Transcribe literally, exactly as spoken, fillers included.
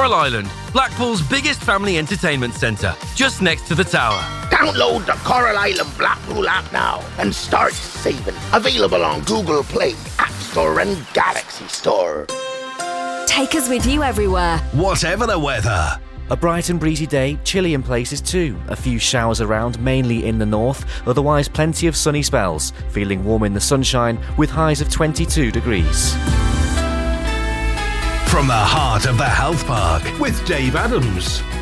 Coral Island, Blackpool's biggest family entertainment centre, just next to the tower. Download the Coral Island Blackpool app now and start saving. Available on Google Play, App Store and Galaxy Store. Take us with you everywhere. Whatever the weather. A bright and breezy day, chilly in places too. A few showers around, mainly in the north, otherwise plenty of sunny spells. Feeling warm in the sunshine with highs of twenty-two degrees. From the heart of the Health Park with Dave Adams.